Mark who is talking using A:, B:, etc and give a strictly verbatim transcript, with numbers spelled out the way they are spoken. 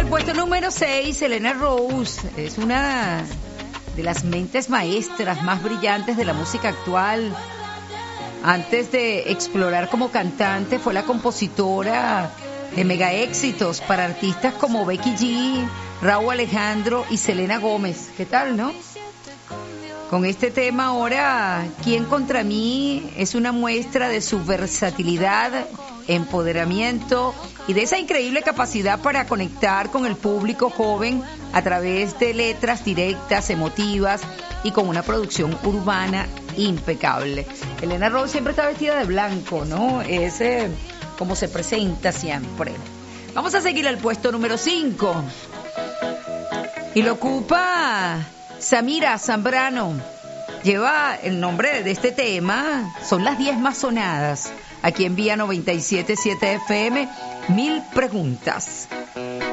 A: puesto número seis, Elena Rose. Es una de las mentes maestras más brillantes de la música actual. Antes de explorar como cantante, fue la compositora de mega éxitos para artistas como Becky G, Rauw Alejandro y Selena Gómez. ¿Qué tal, no? Con este tema ahora, ¿Quién contra mí? Es una muestra de su versatilidad, empoderamiento y de esa increíble capacidad para conectar con el público joven a través de letras directas, emotivas y con una producción urbana impecable. Elena Rose siempre está vestida de blanco, ¿no? Es eh, como se presenta siempre. Vamos a seguir al puesto número cinco. Y lo ocupa Samira Zambrano. Lleva el nombre de este tema, son las diez más sonadas. Aquí en Vía noventa y siete punto siete F M, Mil Preguntas.